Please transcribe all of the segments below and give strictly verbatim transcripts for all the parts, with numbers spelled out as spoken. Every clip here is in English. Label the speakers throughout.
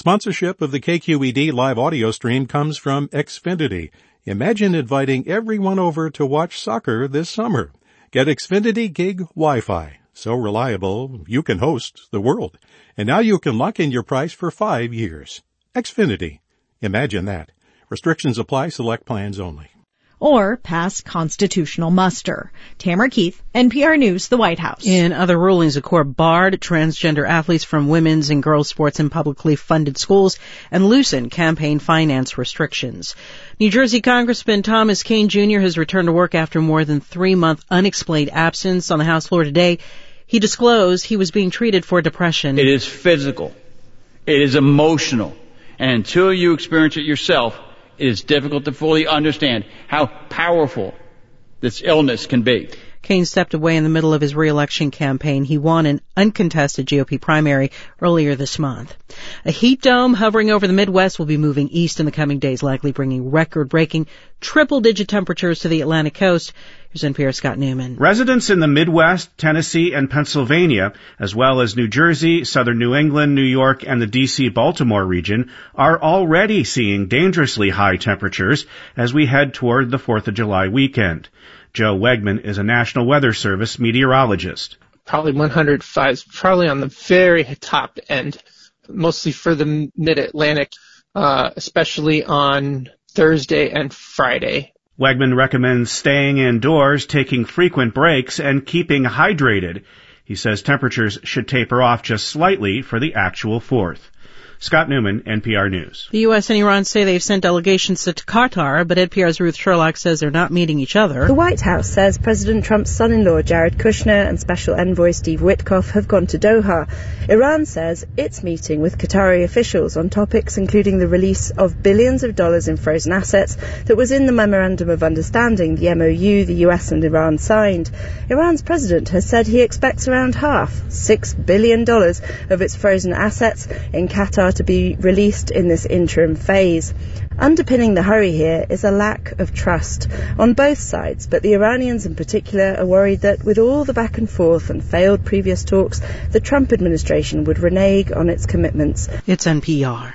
Speaker 1: Sponsorship of the K Q E D live audio stream comes from Xfinity. Imagine inviting everyone over to watch soccer this summer. Get Xfinity Gig Wi-Fi. So reliable, you can host the world. And now you can lock in your price for five years. Xfinity. Imagine that. Restrictions apply. Select plans only.
Speaker 2: Or pass constitutional muster. Tamara Keith, N P R News, the White House.
Speaker 3: In other rulings, the court barred transgender athletes from women's and girls' sports in publicly funded schools and loosened campaign finance restrictions. New Jersey Congressman Thomas Kean Junior has returned to work after more than three-month unexplained absence. On the House floor today, he disclosed he was being treated for depression.
Speaker 4: It is physical. It is emotional. And until you experience it yourself, it is difficult to fully understand how powerful this illness can be.
Speaker 3: Kean stepped away in the middle of his re-election campaign. He won an uncontested G O P primary earlier this month. A heat dome hovering over the Midwest will be moving east in the coming days, likely bringing record-breaking triple-digit temperatures to the Atlantic coast. Here's N P R's Scott Newman.
Speaker 5: Residents in the Midwest, Tennessee, and Pennsylvania, as well as New Jersey, southern New England, New York, and the D C Baltimore region, are already seeing dangerously high temperatures as we head toward the fourth of July weekend. Joe Wegman is a National Weather Service meteorologist.
Speaker 6: Probably one hundred five, probably on the very top end, mostly for the mid-Atlantic, uh, especially on Thursday and Friday.
Speaker 5: Wegman recommends staying indoors, taking frequent breaks, and keeping hydrated. He says temperatures should taper off just slightly for the actual fourth. Scott Newman, N P R News.
Speaker 3: The U S and Iran say they've sent delegations to Qatar, but N P R's Ruth Sherlock says they're not meeting each other.
Speaker 7: The White House says President Trump's son-in-law Jared Kushner and Special Envoy Steve Witkoff have gone to Doha. Iran says it's meeting with Qatari officials on topics including the release of billions of dollars in frozen assets that was in the Memorandum of Understanding, the M O U the U S and Iran signed. Iran's president has said he expects around half, six billion dollars, of its frozen assets in Qatar to be released in this interim phase. Underpinning the hurry here is a lack of trust on both sides, but the Iranians in particular are worried that with all the back and forth and failed previous talks, the Trump administration would renege on its commitments.
Speaker 3: It's N P R.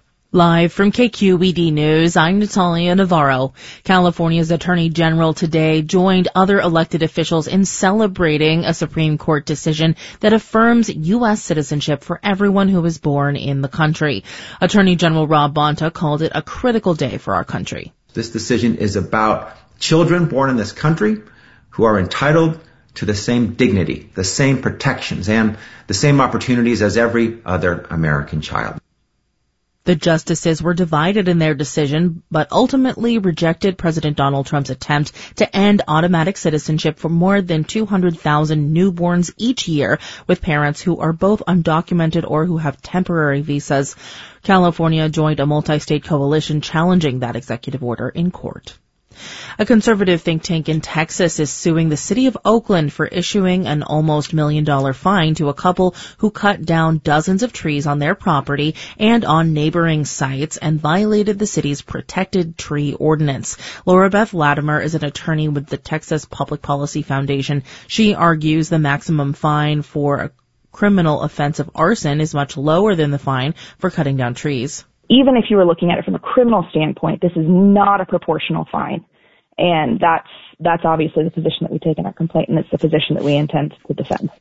Speaker 8: Live from K Q E D News, I'm Natalia Navarro. California's Attorney General today joined other elected officials in celebrating a Supreme Court decision that affirms U S citizenship for everyone who is born in the country. Attorney General Rob Bonta called it a critical day for our country.
Speaker 9: This decision is about children born in this country who are entitled to the same dignity, the same protections, and the same opportunities as every other American child.
Speaker 8: The justices were divided in their decision, but ultimately rejected President Donald Trump's attempt to end automatic citizenship for more than two hundred thousand newborns each year with parents who are both undocumented or who have temporary visas. California joined a multi-state coalition challenging that executive order in court. A conservative think tank in Texas is suing the city of Oakland for issuing an almost million dollar fine to a couple who cut down dozens of trees on their property and on neighboring sites and violated the city's protected tree ordinance. Laura Beth Latimer is an attorney with the Texas Public Policy Foundation. She argues the maximum fine for a criminal offense of arson is much lower than the fine for cutting down trees.
Speaker 10: Even if you were looking at it from a criminal standpoint, this is not a proportional fine. And that's that's obviously the position that we take in our complaint, and it's the position that we intend to defend.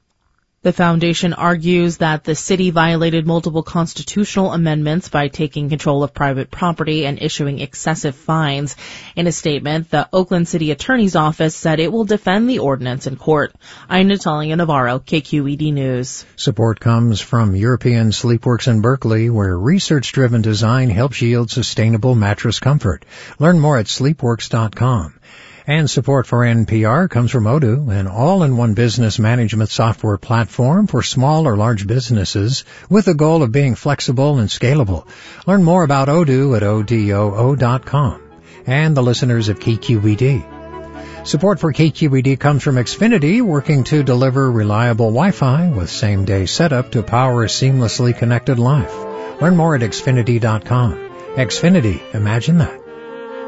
Speaker 8: The foundation argues that the city violated multiple constitutional amendments by taking control of private property and issuing excessive fines. In a statement, the Oakland City Attorney's Office said it will defend the ordinance in court. I'm Natalia Navarro, K Q E D News.
Speaker 11: Support comes from European Sleepworks in Berkeley, where research-driven design helps yield sustainable mattress comfort. Learn more at sleepworks dot com. And support for N P R comes from Odoo, an all-in-one business management software platform for small or large businesses with the goal of being flexible and scalable. Learn more about Odoo at O D O O dot com. And the listeners of K Q E D. Support for K Q E D comes from Xfinity, working to deliver reliable Wi-Fi with same-day setup to power a seamlessly connected life. Learn more at Xfinity dot com. Xfinity, imagine that.